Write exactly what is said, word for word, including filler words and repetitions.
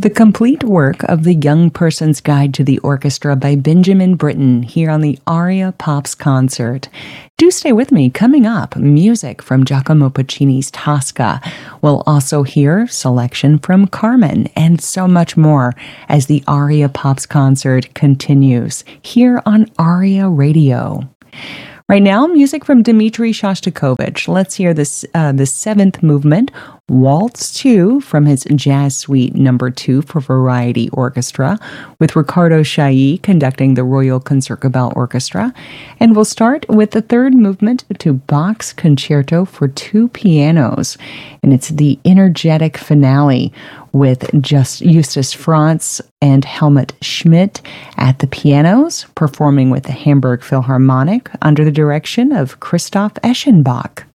The complete work of The Young Person's Guide to the Orchestra by Benjamin Britten here on the Aria Pops Concert. Do stay with me. Coming up, music from Giacomo Puccini's Tosca. We'll also hear selection from Carmen and so much more as the Aria Pops Concert continues here on Aria Radio. Right now, music from Dmitri Shostakovich. Let's hear this, uh, the seventh movement, Waltz two, from his Jazz Suite number two for Variety Orchestra, with Riccardo Chailly conducting the Royal Concertgebouw Orchestra. And we'll start with the third movement to Bach's Concerto for Two Pianos. And it's the energetic finale with just Justus Franz and Helmut Schmidt at the pianos, performing with the Hamburg Philharmonic under the direction of Christoph Eschenbach.